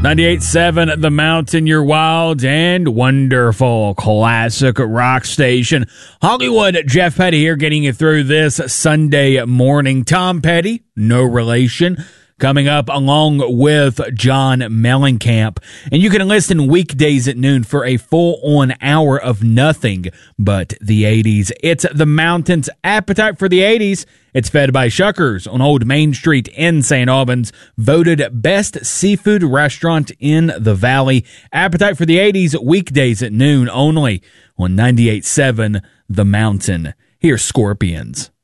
98.7 The Mountain, your wild and wonderful classic rock station. Hollywood, Jeff Petty here, getting you through this Sunday morning. Tom Petty, no relation, coming up along with John Mellencamp. And you can listen weekdays at noon for a full-on hour of nothing but the 80s. It's The Mountain's Appetite for the 80s. It's fed by Shuckers on Old Main Street in St. Albans, voted best seafood restaurant in the Valley. Appetite for the 80s, weekdays at noon only on 98.7 The Mountain. Here's Scorpions.